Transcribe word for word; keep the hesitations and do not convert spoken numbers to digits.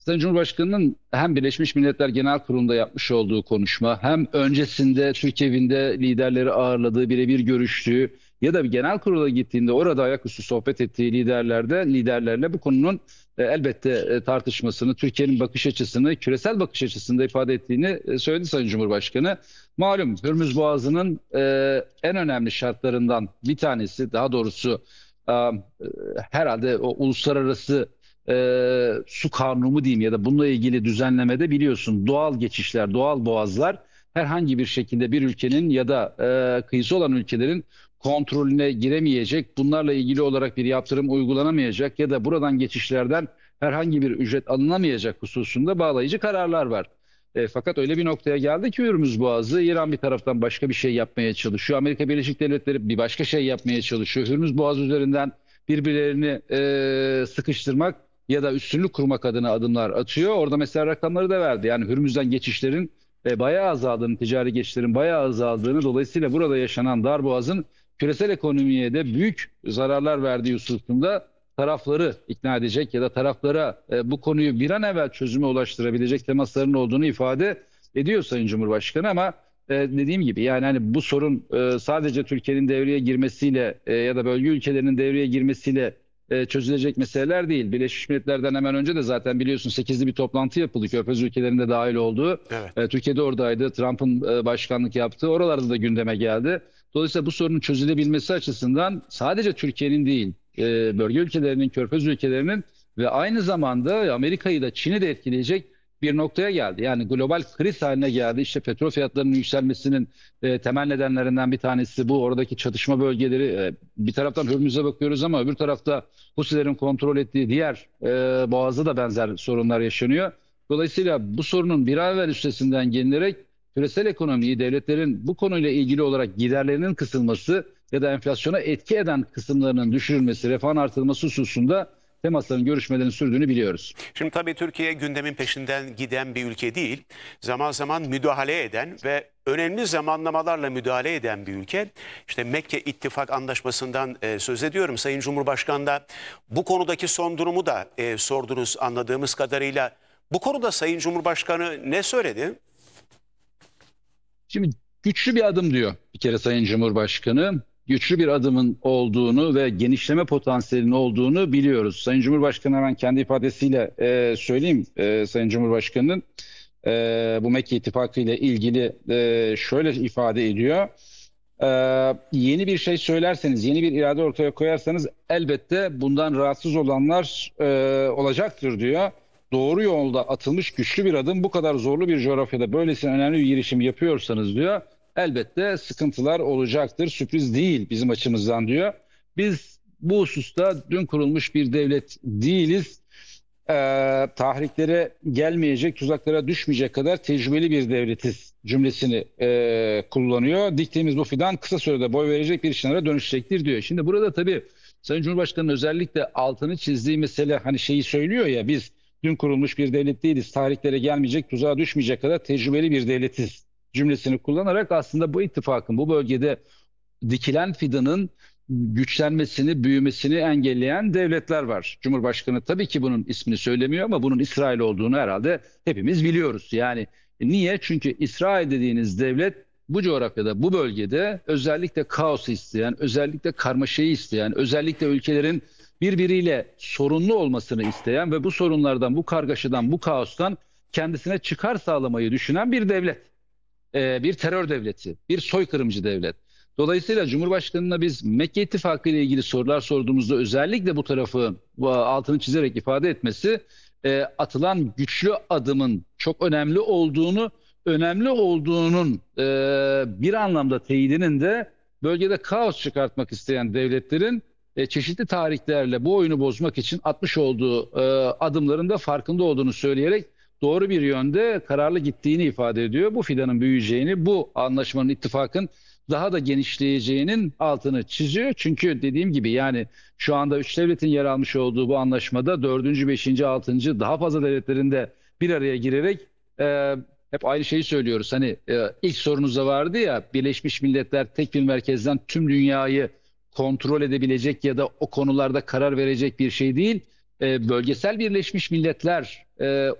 Sayın Cumhurbaşkanı'nın hem Birleşmiş Milletler Genel Kurulu'nda yapmış olduğu konuşma, hem öncesinde Türk evinde liderleri ağırladığı, birebir görüştüğü ya da bir genel kurula gittiğinde orada ayaküstü sohbet ettiği liderlerde liderlerle bu konunun e, elbette e, tartışmasını, Türkiye'nin bakış açısını, küresel bakış açısında ifade ettiğini e, söyledi Sayın Cumhurbaşkanı. Malum Hürmüz Boğazı'nın e, en önemli şartlarından bir tanesi, daha doğrusu e, herhalde o uluslararası e, su kanunu mu diyeyim ya da bununla ilgili düzenlemede biliyorsun doğal geçişler, doğal boğazlar herhangi bir şekilde bir ülkenin ya da e, kıyısı olan ülkelerin kontrolüne giremeyecek, bunlarla ilgili olarak bir yaptırım uygulanamayacak ya da buradan geçişlerden herhangi bir ücret alınamayacak hususunda bağlayıcı kararlar var. E, fakat öyle bir noktaya geldi ki Hürmüz Boğazı, İran bir taraftan başka bir şey yapmaya çalışıyor. Amerika Birleşik Devletleri bir başka şey yapmaya çalışıyor. Hürmüz Boğazı üzerinden birbirlerini e, sıkıştırmak ya da üstünlük kurmak adına adımlar atıyor. Orada mesela rakamları da verdi. Yani Hürmüz'den geçişlerin e, bayağı azaldığını, ticari geçişlerin bayağı azaldığını, dolayısıyla burada yaşanan darboğazın küresel ekonomiye de büyük zararlar verdiği hususunda tarafları ikna edecek ya da taraflara e, bu konuyu bir an evvel çözüme ulaştırabilecek temasların olduğunu ifade ediyor Sayın Cumhurbaşkanı. Ama e, dediğim gibi yani hani bu sorun e, sadece Türkiye'nin devreye girmesiyle e, ya da bölge ülkelerinin devreye girmesiyle e, çözülecek meseleler değil. Birleşmiş Milletler'den hemen önce de zaten biliyorsun sekizli bir toplantı yapıldı. Körfez ülkelerinde dahil olduğu. Evet. E, Türkiye'de oradaydı. Trump'ın e, başkanlık yaptığı. Oralarda da gündeme geldi. Dolayısıyla bu sorunun çözülebilmesi açısından sadece Türkiye'nin değil, e, bölge ülkelerinin, Körfez ülkelerinin ve aynı zamanda Amerika'yı da Çin'i de etkileyecek bir noktaya geldi. Yani global kriz haline geldi. İşte petrol fiyatlarının yükselmesinin e, temel nedenlerinden bir tanesi bu. Oradaki çatışma bölgeleri, e, bir taraftan Hürmüz'e bakıyoruz ama öbür tarafta Husilerin kontrol ettiği diğer e, boğazda da benzer sorunlar yaşanıyor. Dolayısıyla bu sorunun bir an evvel üstesinden gelinerek küresel ekonomiyi, devletlerin bu konuyla ilgili olarak giderlerinin kısılması ya da enflasyona etki eden kısımlarının düşürülmesi, refahın artırılması hususunda temasların, görüşmelerin sürdüğünü biliyoruz. Şimdi tabii Türkiye gündemin peşinden giden bir ülke değil. Zaman zaman müdahale eden ve önemli zamanlamalarla müdahale eden bir ülke. İşte Mekke İttifak Anlaşması'ndan e, söz ediyorum. Sayın Cumhurbaşkanı da bu konudaki son durumu da e, sordunuz anladığımız kadarıyla. Bu konuda Sayın Cumhurbaşkanı ne söyledi? Şimdi güçlü bir adım diyor bir kere Sayın Cumhurbaşkanı. Güçlü bir adımın olduğunu ve genişleme potansiyelinin olduğunu biliyoruz. Sayın Cumhurbaşkanı hemen kendi ifadesiyle e, söyleyeyim. E, Sayın Cumhurbaşkanı'nın e, bu Mekke İttifakı ile ilgili e, şöyle ifade ediyor. E, yeni bir şey söylerseniz, yeni bir irade ortaya koyarsanız elbette bundan rahatsız olanlar e, olacaktır diyor. Doğru yolda atılmış güçlü bir adım, bu kadar zorlu bir coğrafyada böylesine önemli bir girişim yapıyorsanız diyor, elbette sıkıntılar olacaktır. Sürpriz değil bizim açımızdan diyor. Biz bu hususta dün kurulmuş bir devlet değiliz. Ee, tahriklere gelmeyecek, tuzaklara düşmeyecek kadar tecrübeli bir devletiz cümlesini e, kullanıyor. Diktiğimiz bu fidan kısa sürede boy verecek bir çınara dönüşecektir diyor. Şimdi burada tabii Sayın Cumhurbaşkanı'nın özellikle altını çizdiği mesele, hani şeyi söylüyor ya, biz dün kurulmuş bir devlet değiliz, tahriklere gelmeyecek, tuzağa düşmeyecek kadar tecrübeli bir devletiz cümlesini kullanarak aslında bu ittifakın, bu bölgede dikilen fidanın güçlenmesini, büyümesini engelleyen devletler var. Cumhurbaşkanı tabii ki bunun ismini söylemiyor ama bunun İsrail olduğunu herhalde hepimiz biliyoruz. Yani niye? Çünkü İsrail dediğiniz devlet bu coğrafyada, bu bölgede özellikle kaosu isteyen, özellikle karmaşayı isteyen, özellikle ülkelerin birbiriyle sorunlu olmasını isteyen ve bu sorunlardan, bu kargaşadan, bu kaostan kendisine çıkar sağlamayı düşünen bir devlet. Ee, bir terör devleti, bir soykırımcı devlet. Dolayısıyla Cumhurbaşkanı'na biz Mekke İttifakı ile ilgili sorular sorduğumuzda özellikle bu tarafı bu altını çizerek ifade etmesi, e, atılan güçlü adımın çok önemli olduğunu, önemli olduğunun e, bir anlamda teyidinin de bölgede kaos çıkartmak isteyen devletlerin e, çeşitli tarihlerle bu oyunu bozmak için atmış olduğu e, adımların da farkında olduğunu söyleyerek doğru bir yönde kararlı gittiğini ifade ediyor. Bu fidanın büyüyeceğini, bu anlaşmanın, ittifakın daha da genişleyeceğinin altını çiziyor. Çünkü dediğim gibi yani şu anda üç devletin yer almış olduğu bu anlaşmada dördüncü, beşinci, altıncı daha fazla devletlerin de bir araya girerek e, hep aynı şeyi söylüyoruz. Hani e, ilk sorunuzda vardı ya, Birleşmiş Milletler tek bir merkezden tüm dünyayı kontrol edebilecek ya da o konularda karar verecek bir şey değil. e, bölgesel Birleşmiş Milletler e,